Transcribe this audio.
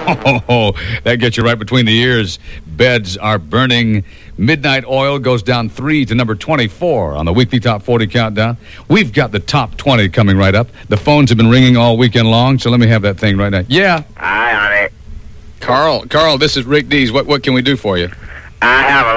Oh, that gets you right between the ears. Beds are burning. Midnight Oil goes down 3 to number 24 on the weekly Top 40 countdown. We've got the Top 20 coming right up. The phones have been ringing all weekend long, so let me have that thing right now. Yeah. Hi, honey. Carl, this is Rick Dees. What can we do for you? I have a